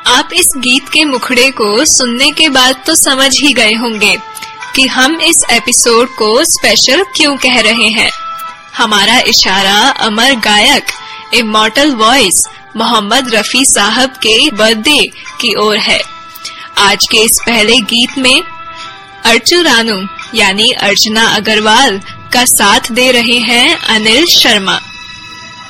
आप इस गीत के मुखड़े को सुनने के बाद तो समझ ही गए होंगे कि हम इस एपिसोड को स्पेशल क्यों कह रहे हैं। हमारा इशारा अमर गायक इमॉर्टल वॉइस मोहम्मद रफी साहब के बर्थडे की ओर है। आज के इस पहले गीत में अर्चू रानू यानी अर्चना अग्रवाल का साथ दे रहे हैं अनिल शर्मा।